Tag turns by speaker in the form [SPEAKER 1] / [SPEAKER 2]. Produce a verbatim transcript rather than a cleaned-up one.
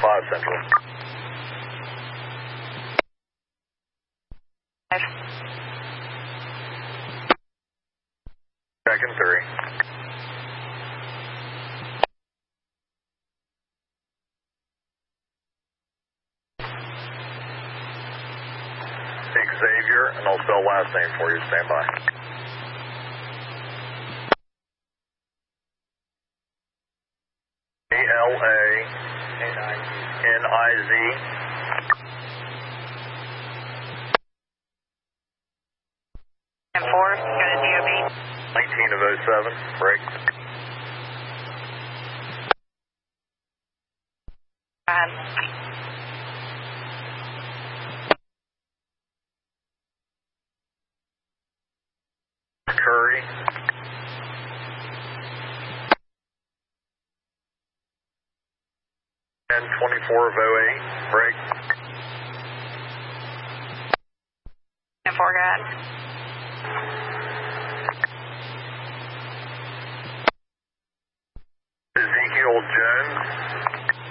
[SPEAKER 1] five Central.
[SPEAKER 2] Five.
[SPEAKER 1] Second three. Xavier, and I'll spell last name for you. Stand by. A L A N I Z.
[SPEAKER 2] And four, got a D O B.
[SPEAKER 1] nineteen of oh seven, break.
[SPEAKER 2] Go ahead.
[SPEAKER 1] Curry. ten twenty-four of oh eight, break.
[SPEAKER 2] And four, go ahead.